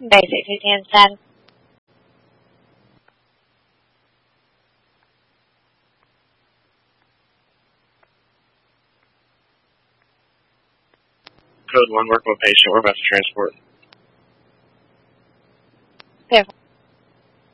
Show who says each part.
Speaker 1: Basic 210
Speaker 2: Code 1, work with patient. We're about to transport.
Speaker 1: Beautiful.